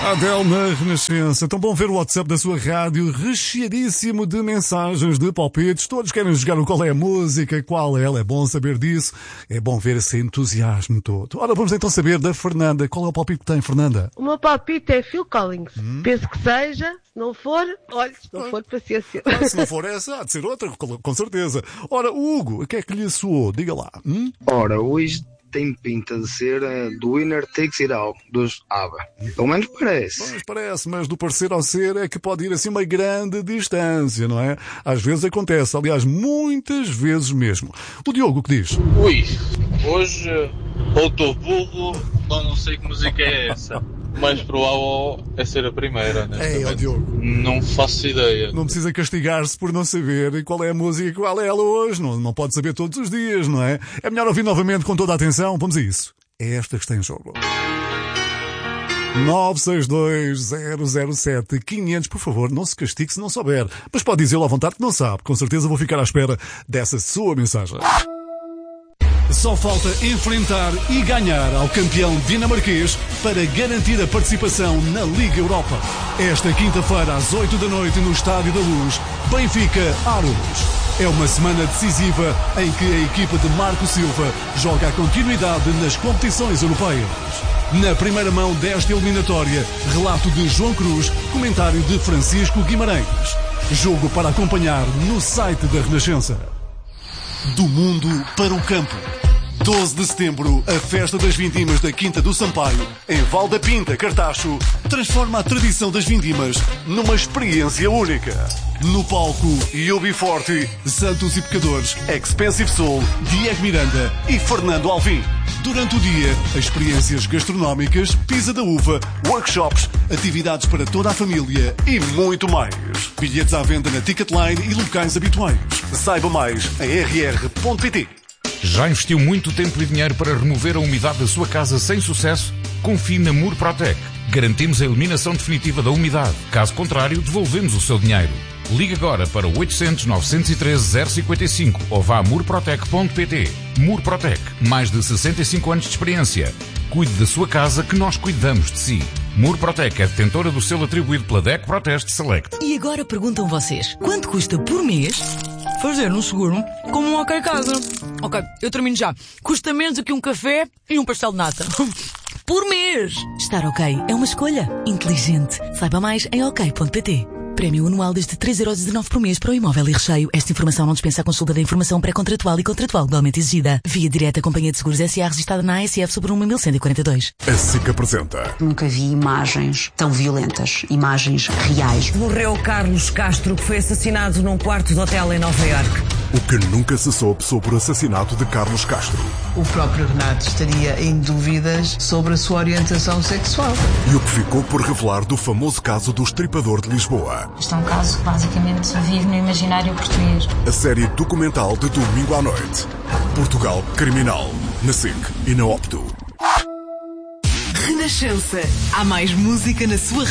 Adele na Renascença. Tão bom ver o WhatsApp da sua rádio recheadíssimo de mensagens, de palpites. Todos querem jogar o qual é a música, qual é ela. É bom saber disso. É bom ver esse entusiasmo todo. Ora, vamos então saber da Fernanda. Qual é o palpite que tem, Fernanda? O meu palpite é Phil Collins. Penso que seja. Se não for, olha, se não for, paciência. Se não for essa, há de ser outra, com certeza. Ora, o Hugo, o que é que lhe soou? Diga lá. Ora, hoje tem pinta de ser do Winner Takes It All, dos ABBA. Pelo menos parece. Pois parece, mas do parecer ao ser é que pode ir assim uma grande distância, não é? Às vezes acontece, aliás, muitas vezes mesmo. O Diogo, o que diz? Ui, hoje ou estou burro ou não sei que música é essa. Mais provável é ser a primeira, né? É, Diogo. Não faço ideia. Não precisa castigar-se por não saber qual é a música e qual é ela hoje. Não pode saber todos os dias, não é? É melhor ouvir novamente com toda a atenção. Vamos a isso. É esta que está em jogo. 962-007-500, por favor, não se castigue se não souber. Mas pode dizê-lo à vontade que não sabe. Com certeza vou ficar à espera dessa sua mensagem. Só falta enfrentar e ganhar ao campeão dinamarquês para garantir a participação na Liga Europa. Esta quinta-feira, às 8 da noite, no Estádio da Luz, Benfica-Aarhus. É uma semana decisiva em que a equipa de Marco Silva joga a continuidade nas competições europeias. Na primeira mão desta eliminatória, relato de João Cruz, comentário de Francisco Guimarães. Jogo para acompanhar no site da Renascença. Do mundo para o campo. 12 de setembro, a Festa das Vindimas da Quinta do Sampaio, em Val da Pinta, Cartacho, transforma a tradição das vindimas numa experiência única. No palco, UB40, Santos e Pecadores, Expensive Soul, Diego Miranda e Fernando Alvim. Durante o dia, experiências gastronómicas, pizza da uva, workshops, atividades para toda a família e muito mais. Bilhetes à venda na Ticketline e locais habituais. Saiba mais em rr.pt. Já investiu muito tempo e dinheiro para remover a umidade da sua casa sem sucesso? Confie na Murprotec. Garantimos a eliminação definitiva da umidade. Caso contrário, devolvemos o seu dinheiro. Ligue agora para o 800 913 055 ou vá a murprotec.pt. Murprotec, mais de 65 anos de experiência. Cuide da sua casa que nós cuidamos de si. Murprotec é detentora do selo atribuído pela DECO Proteste Select. E agora perguntam vocês, quanto custa por mês fazer um seguro como um OK Casa? Ok, eu termino já. Custa menos do que um café e um pastel de nata. Por mês! Estar OK é uma escolha inteligente. Saiba mais em ok.pt. Prémio anual desde 3,19€ por mês para o imóvel e recheio. Esta informação não dispensa a consulta da informação pré-contratual e contratual legalmente exigida. Via direta Companhia de Seguros SA registada na ASF sobre 1142. A SIC apresenta. Nunca vi imagens tão violentas. Imagens reais. Morreu Carlos Castro, que foi assassinado num quarto de hotel em Nova Iorque. O que nunca se soube sobre o assassinato de Carlos Castro. O próprio Renato estaria em dúvidas sobre a sua orientação sexual. E o que ficou por revelar do famoso caso do Estripador de Lisboa. Este é um caso que basicamente vive no imaginário português. A série documental de domingo à noite. Portugal Criminal. Na SIC e na Opto. Renascença. Há mais música na sua